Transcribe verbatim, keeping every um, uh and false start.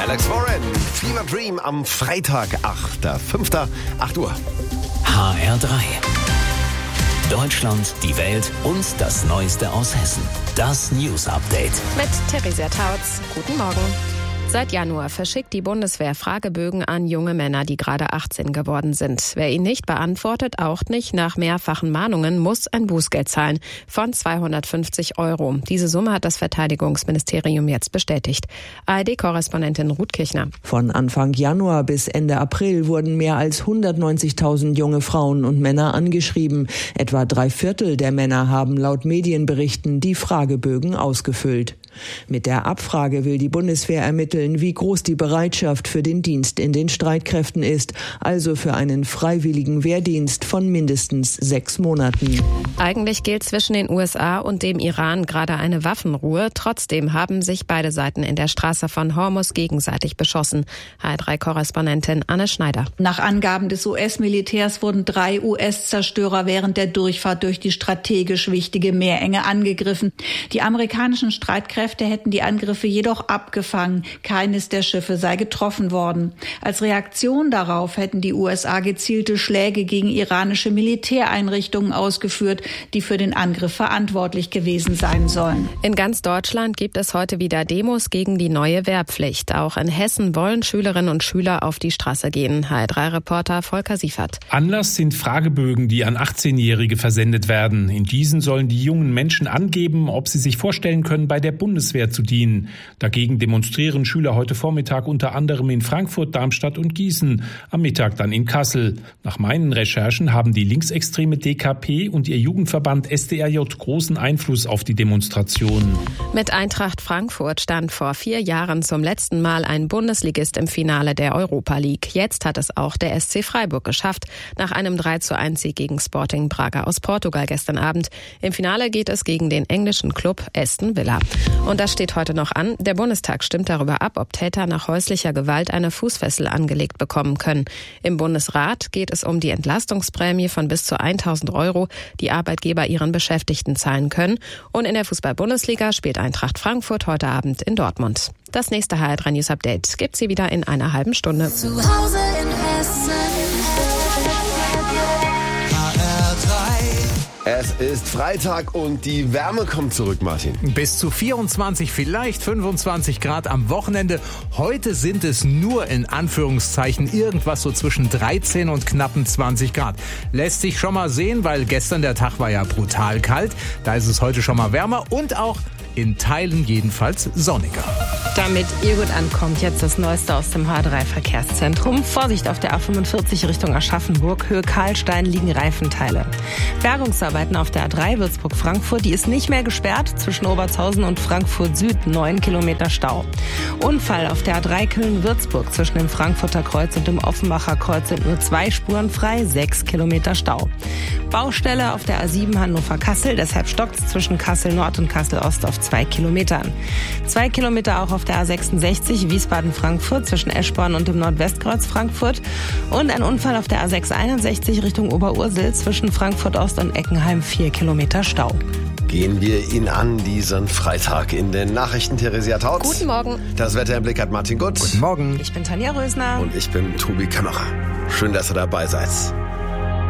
Alex Warren, Fever Dream am Freitag, achter fünfter acht Uhr. H R drei. Deutschland, die Welt und das Neueste aus Hessen. Das News Update. Mit Theresia Tautz. Guten Morgen. Seit Januar verschickt die Bundeswehr Fragebögen an junge Männer, die gerade achtzehn geworden sind. Wer ihn nicht beantwortet, auch nicht nach mehrfachen Mahnungen, muss ein Bußgeld zahlen von zweihundertfünfzig Euro. Diese Summe hat das Verteidigungsministerium jetzt bestätigt. A R D-Korrespondentin Ruth Kirchner. Von Anfang Januar bis Ende April wurden mehr als hundertneunzigtausend junge Frauen und Männer angeschrieben. Etwa drei Viertel der Männer haben laut Medienberichten die Fragebögen ausgefüllt. Mit der Abfrage will die Bundeswehr ermitteln, wie groß die Bereitschaft für den Dienst in den Streitkräften ist, also für einen freiwilligen Wehrdienst von mindestens sechs Monaten. Eigentlich gilt zwischen den U S A und dem Iran gerade eine Waffenruhe. Trotzdem haben sich beide Seiten in der Straße von Hormuz gegenseitig beschossen. H R drei-Korrespondentin Anne Schneider. Nach Angaben des U S-Militärs wurden drei U S-Zerstörer während der Durchfahrt durch die strategisch wichtige Meerenge angegriffen. Die amerikanischen Streitkräfte hätten die Angriffe jedoch abgefangen. Keines der Schiffe sei getroffen worden. Als Reaktion darauf hätten die U S A gezielte Schläge gegen iranische Militäreinrichtungen ausgeführt, die für den Angriff verantwortlich gewesen sein sollen. In ganz Deutschland gibt es heute wieder Demos gegen die neue Wehrpflicht. Auch in Hessen wollen Schülerinnen und Schüler auf die Straße gehen. H R drei-Reporter Volker Siefert. Anlass sind Fragebögen, die an achtzehnjährige versendet werden. In diesen sollen die jungen Menschen angeben, ob sie sich vorstellen können, bei der Bundeswehr Bundeswehr zu dienen. Dagegen demonstrieren Schüler heute Vormittag unter anderem in Frankfurt, Darmstadt und Gießen, am Mittag dann in Kassel. Nach meinen Recherchen haben die linksextreme D K P und ihr Jugendverband S D R J großen Einfluss auf die Demonstrationen. Mit Eintracht Frankfurt stand vor vier Jahren zum letzten Mal ein Bundesligist im Finale der Europa League. Jetzt hat es auch der S C Freiburg geschafft, nach einem drei zu eins Sieg gegen Sporting Braga aus Portugal gestern Abend. Im Finale geht es gegen den englischen Club Aston Villa. Und das steht heute noch an. Der Bundestag stimmt darüber ab, ob Täter nach häuslicher Gewalt eine Fußfessel angelegt bekommen können. Im Bundesrat geht es um die Entlastungsprämie von bis zu tausend Euro, die Arbeitgeber ihren Beschäftigten zahlen können. Und in der Fußball-Bundesliga spielt Eintracht Frankfurt heute Abend in Dortmund. Das nächste H R drei News Update gibt's hier wieder in einer halben Stunde. Zu Hause in Hessen. Es ist Freitag und die Wärme kommt zurück, Martin. Bis zu vierundzwanzig, vielleicht fünfundzwanzig Grad am Wochenende. Heute sind es nur in Anführungszeichen irgendwas so zwischen dreizehn und knappen zwanzig Grad. Lässt sich schon mal sehen, weil gestern der Tag war ja brutal kalt. Da ist es heute schon mal wärmer und auch in Teilen jedenfalls sonniger. Damit ihr gut ankommt, jetzt das Neueste aus dem H drei Verkehrszentrum. Vorsicht auf der A fünfundvierzig Richtung Aschaffenburg, Höhe Karlstein liegen Reifenteile. Bergungsarbeiten auf der A drei Würzburg-Frankfurt, die ist nicht mehr gesperrt. Zwischen Obertshausen und Frankfurt Süd neun Kilometer Stau. Unfall auf der A drei Köln-Würzburg zwischen dem Frankfurter Kreuz und dem Offenbacher Kreuz sind nur zwei Spuren frei, sechs Kilometer Stau. Baustelle auf der A sieben Hannover-Kassel, deshalb stockt es zwischen Kassel Nord und Kassel Ost auf zwei Kilometern. Zwei Kilometer auch auf der A sechsundsechzig Wiesbaden-Frankfurt zwischen Eschborn und dem Nordwestkreuz Frankfurt und ein Unfall auf der A sechshunderteinundsechzig Richtung Oberursel zwischen Frankfurt Ost und Eckenheim, vier Kilometer Stau. Gehen wir ihn an diesen Freitag in den Nachrichten. Theresia Tautz. Guten Morgen. Das Wetter im Blick hat Martin Gutt. Guten Morgen. Ich bin Tanja Rösner. Und ich bin Tobi Kammerer. Schön, dass ihr dabei seid.